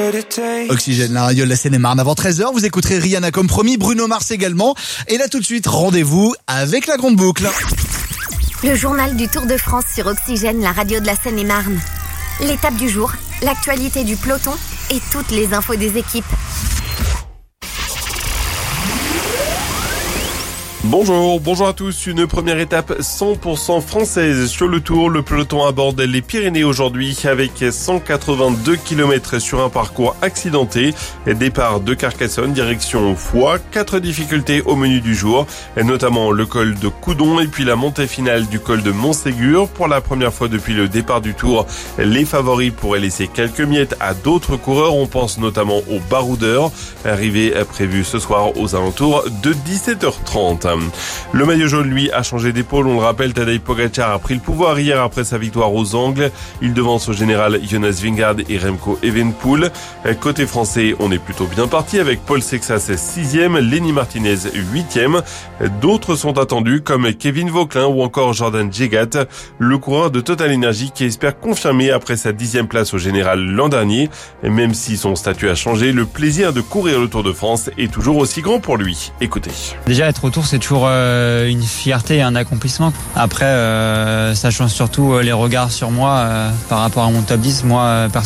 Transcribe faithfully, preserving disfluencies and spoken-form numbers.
Oxygène, la radio de la Seine-et-Marne. Avant treize heures, vous écouterez Rihanna comme promis, Bruno Mars également. Et là tout de suite, rendez-vous avec la grande boucle. Le journal du Tour de France sur Oxygène, la radio de la Seine-et-Marne. L'étape du jour, l'actualité du peloton et toutes les infos des équipes. Bonjour, bonjour à tous. Une première étape cent pour cent française sur le Tour. Le peloton aborde les Pyrénées aujourd'hui avec cent quatre-vingt-deux kilomètres sur un parcours accidenté. Départ de Carcassonne, direction Foix. Quatre difficultés au menu du jour, notamment le col de Coudon et puis la montée finale du col de Montségur. Pour la première fois depuis le départ du Tour, les favoris pourraient laisser quelques miettes à d'autres coureurs. On pense notamment aux baroudeurs. Arrivée prévue ce soir aux alentours de dix-sept heures trente. Le maillot jaune, lui, a changé d'épaule. On le rappelle, Tadej Pogačar a pris le pouvoir hier après sa victoire aux Angles. Il devance au général Jonas Vingegaard et Remco Evenepoel. Côté français, on est plutôt bien parti avec Paul Sexas sixième, Lenny Martinez huitième. D'autres sont attendus comme Kevin Vauquelin ou encore Jordan Jegat, le coureur de Total Energy qui espère confirmer après sa dixième place au général l'an dernier. Même si son statut a changé, le plaisir de courir le Tour de France est toujours aussi grand pour lui. Écoutez. Déjà être au Tour, c'est toujours euh, une fierté et un accomplissement. Après, euh, ça change surtout euh, les regards sur moi euh, par rapport à mon top dix. Moi, euh, personnellement,